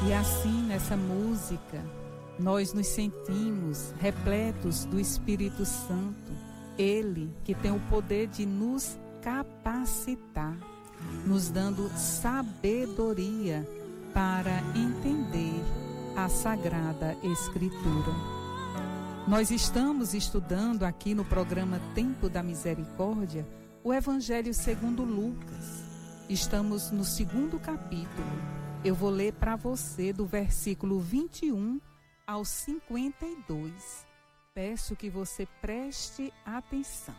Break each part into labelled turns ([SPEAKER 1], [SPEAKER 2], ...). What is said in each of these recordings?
[SPEAKER 1] E assim, nessa música, nós nos sentimos repletos do Espírito Santo, Ele que tem o poder de nos capacitar, nos dando sabedoria para entender a Sagrada Escritura. Nós estamos estudando aqui no programa Tempo da Misericórdia o Evangelho segundo Lucas. Estamos no 2º capítulo. Eu vou ler para você do versículo 21 ao 52. Peço que você preste atenção.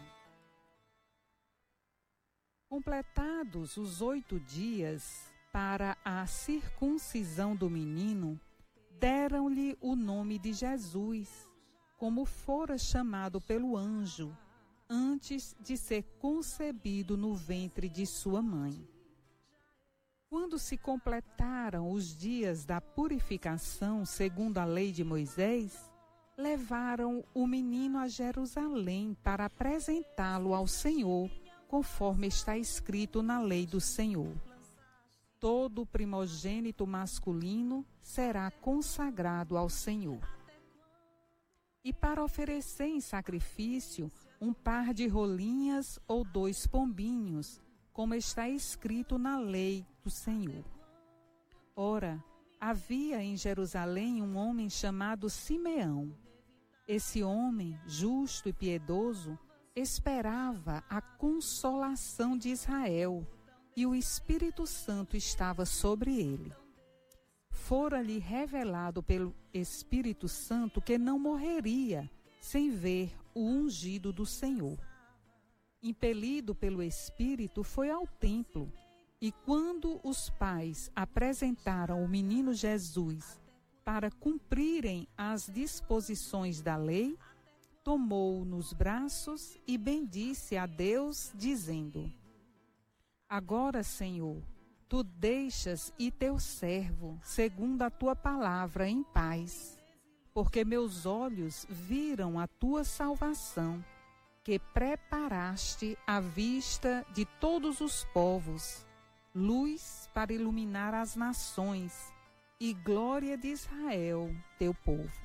[SPEAKER 1] Completados os 8 dias para a circuncisão do menino, deram-lhe o nome de Jesus, como fora chamado pelo anjo, antes de ser concebido no ventre de sua mãe. Quando se completaram os dias da purificação segundo a lei de Moisés, levaram o menino a Jerusalém para apresentá-lo ao Senhor, conforme está escrito na lei do Senhor. Todo primogênito masculino será consagrado ao Senhor. E para oferecer em sacrifício um par de rolinhas ou 2 pombinhos, como está escrito na lei do Senhor. Ora, havia em Jerusalém um homem chamado Simeão. Esse homem, justo e piedoso, esperava a consolação de Israel, e o Espírito Santo estava sobre ele. Fora-lhe revelado pelo Espírito Santo que não morreria sem ver o ungido do Senhor. Impelido pelo Espírito, foi ao templo, e quando os pais apresentaram o menino Jesus para cumprirem as disposições da lei, tomou-o nos braços e bendisse a Deus, dizendo: Agora, Senhor, tu deixas ir teu servo, segundo a tua palavra, em paz, porque meus olhos viram a tua salvação, que preparaste à vista de todos os povos, luz para iluminar as nações e glória de Israel, teu povo.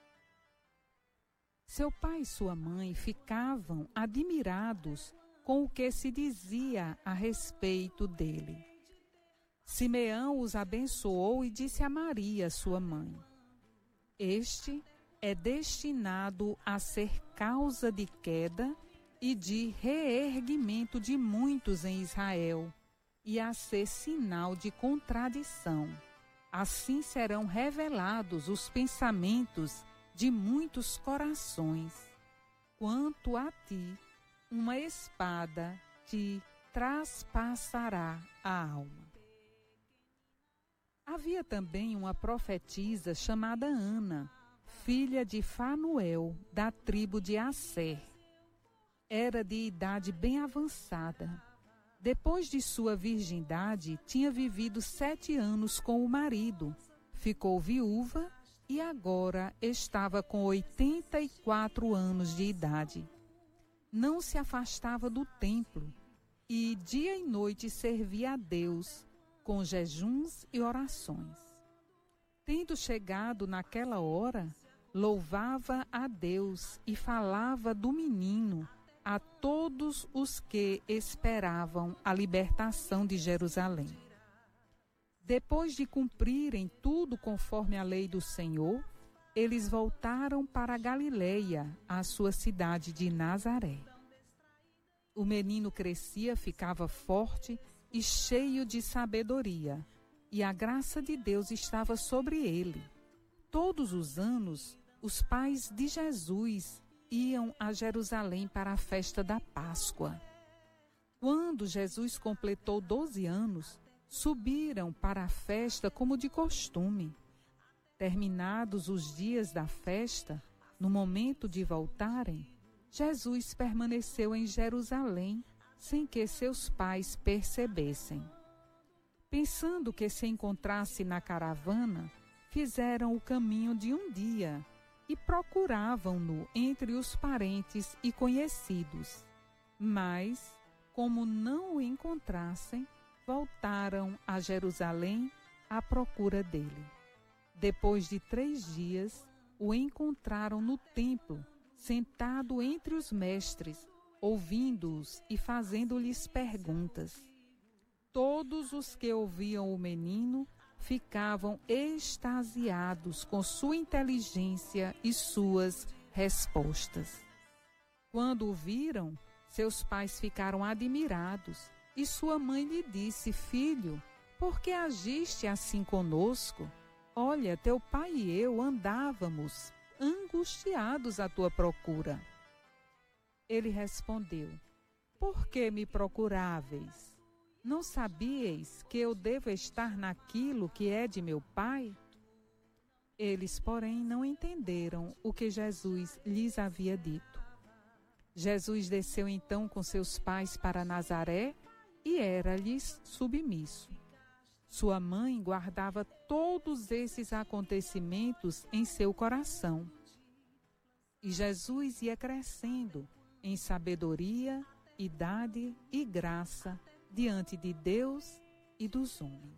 [SPEAKER 1] Seu pai e sua mãe ficavam admirados com o que se dizia a respeito dele. Simeão os abençoou e disse a Maria, sua mãe: Este é destinado a ser causa de queda e de reerguimento de muitos em Israel, e a ser sinal de contradição. Assim serão revelados os pensamentos de muitos corações. Quanto a ti, uma espada te traspassará a alma. Havia também uma profetisa chamada Ana, filha de Fanuel, da tribo de Asser. Era de idade bem avançada. Depois de sua virgindade, tinha vivido 7 anos com o marido. Ficou viúva e agora estava com 84 anos de idade. Não se afastava do templo e dia e noite servia a Deus com jejuns e orações. Tendo chegado naquela hora, louvava a Deus e falava do menino a todos os que esperavam a libertação de Jerusalém. Depois de cumprirem tudo conforme a lei do Senhor, eles voltaram para a Galileia, a sua cidade de Nazaré. O menino crescia, ficava forte e cheio de sabedoria, e a graça de Deus estava sobre ele. Todos os anos, os pais de Jesus iam a Jerusalém para a festa da Páscoa. Quando Jesus completou 12 anos, subiram para a festa como de costume. Terminados os dias da festa, no momento de voltarem, Jesus permaneceu em Jerusalém, sem que seus pais percebessem. Pensando que se encontrasse na caravana, fizeram o caminho de um dia e procuravam-no entre os parentes e conhecidos. Mas, como não o encontrassem, voltaram a Jerusalém à procura dele. Depois de 3 dias, o encontraram no templo, sentado entre os mestres, ouvindo-os e fazendo-lhes perguntas. Todos os que ouviam o menino ficavam extasiados com sua inteligência e suas respostas. Quando o viram, seus pais ficaram admirados, e sua mãe lhe disse: Filho, por que agiste assim conosco? Olha, teu pai e eu andávamos angustiados à tua procura. Ele respondeu: Por que me procuráveis? Não sabíeis que eu devo estar naquilo que é de meu pai? Eles, porém, não entenderam o que Jesus lhes havia dito. Jesus desceu então com seus pais para Nazaré e era-lhes submisso. Sua mãe guardava todos esses acontecimentos em seu coração. E Jesus ia crescendo em sabedoria, idade e graça diante de Deus e dos homens.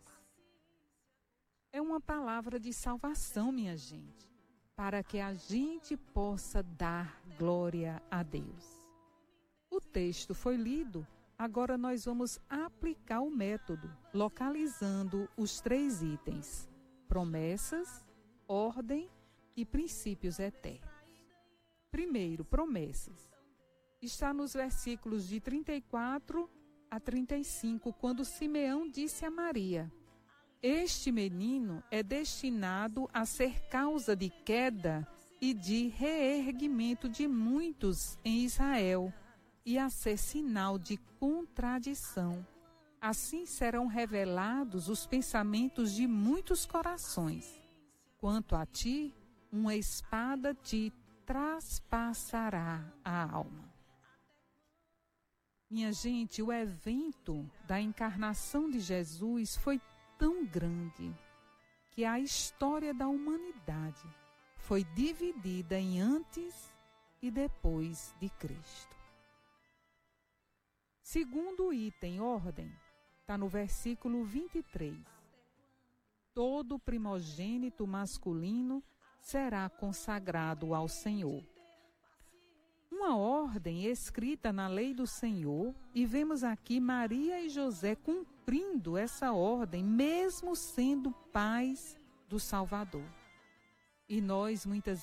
[SPEAKER 1] É uma palavra de salvação, minha gente, para que a gente possa dar glória a Deus. O texto foi lido, agora nós vamos aplicar o método, localizando os 3 itens: promessas, ordem e princípios eternos. Primeiro, promessas. Está nos versículos de 34 a 35, quando Simeão disse a Maria: Este menino é destinado a ser causa de queda e de reerguimento de muitos em Israel, e a ser sinal de contradição. Assim serão revelados os pensamentos de muitos corações. Quanto a ti, uma espada te traspassará a alma. Minha gente, o evento da encarnação de Jesus foi tão grande que a história da humanidade foi dividida em antes e depois de Cristo. Segundo item, ordem, está no versículo 23. Todo primogênito masculino será consagrado ao Senhor. Uma ordem escrita na lei do Senhor, e vemos aqui Maria e José cumprindo essa ordem, mesmo sendo pais do Salvador. E nós muitas